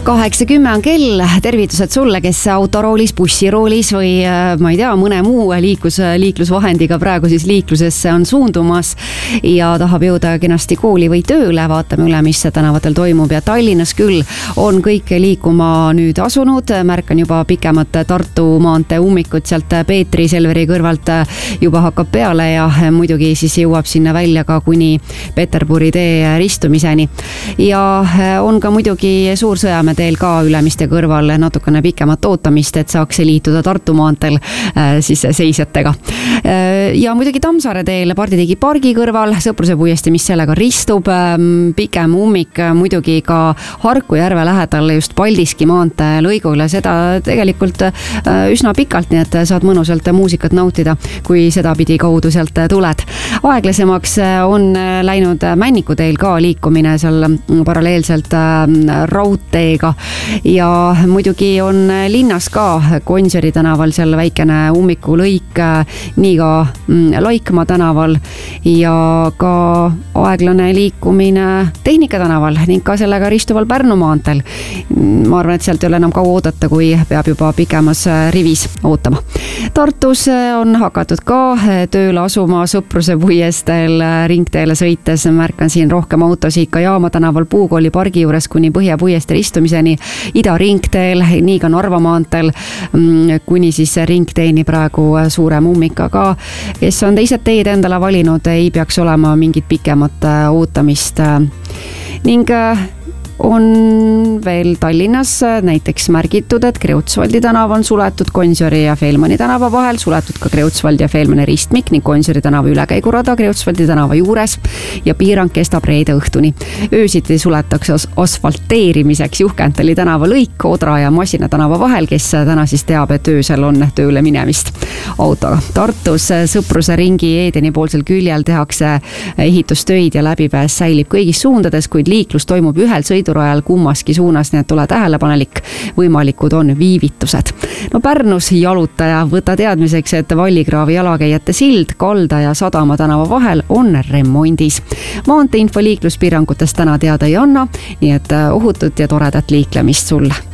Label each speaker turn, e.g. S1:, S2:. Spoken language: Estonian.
S1: 8:10 on kell, tervitused sulle, kes autoroolis, bussiroolis või ma ei tea, mõne muu liiklusvahendiga praegu siis liiklusesse on suundumas ja tahab jõuda kenasti kooli või tööle. Vaatame üle, mis tänavatel toimub ja Tallinnas küll on kõik liikuma nüüd asunud. Märkan juba pikemat Tartu maantee ummikut sealt Peetri Selveri kõrvalt juba hakkab peale ja muidugi siis jõuab sinna välja ka kuni Peterburi tee ristumiseni. Ja on ka muidugi Suur Sõjamäe teel ka Ülemiste kõrval natukene pikemat ootamist, et saaks liituda Tartu maanteel siis seisjatega. Ja muidugi Tammsaare teel Parditigi pargi kõrval Sõpruse puiestee, mis sellega ristub, pikem ummik muidugi ka Harku järve lähedal just Paldiski maantee lõigul ja seda tegelikult üsna pikalt, nii et saad mõnusalt muusikat nautida, kui seda pidi kaudu sealt tuled. Aeglasemaks on läinud Männiku teel ka liikumine seal paralleelselt raudteega ja muidugi on linnas ka Gonsiori tänaval seal väikene ummikulõik, nii ka Laikmaa tänaval ja ka aeglane liikumine Tehnika tänaval ning ka sellega ristuval Pärnu maanteel. Ma arvan, et sealt ei ole enam kaua oodata, kui peab juba pikemas rivis ootama. Tartus on hakatud ka tööle asuma Sõpruse puiesteel ringteele sõites. Märkan siin rohkem autosid ka Jaama tänaval Puukooli pargi juures kuni Põhja puiestee ristumiseni, Ida ringteel, nii ka Narva maanteel kuni siis ringteeni praegu suurem ummik, aga kes on teised teed endale valinud, ei peaks olema mingit pikemat ootamist. Ning on veel Tallinnas näiteks märgitud, et Kreutzwaldi tänav on suletud Gonsiori ja Feilmani tänava vahel, suletud ka Kreutzwaldi ja Feilmani ristmik ning Gonsiori tänava ülekäigurada Kreutzwaldi tänava juures ja piirang kestab reede õhtuni. Öösiti suletakse asfalteerimiseks Juhkentali tänava lõik Odra ja Masina tänava vahel, kes täna siis teab, et öösel on tööle minemist autoga. Tartus Sõpruse ringi Eedeni poolsel küljel tehakse ehitustöid ja läbipääs säilib kõigis suundades, kuid liiklus toimub ühel sõidurajal kummaski suunas, nii et tule tähelepanelik, võimalikud on viivitused. No Pärnus jalutaja, võta teadmiseks, et Vallikraavi jalakäijate sild Kalda ja Sadama tänava vahel on remondis. Maanteinfo liikluspiirangutest täna teada ei anna, nii et ohutut ja toredat liiklemist sulle.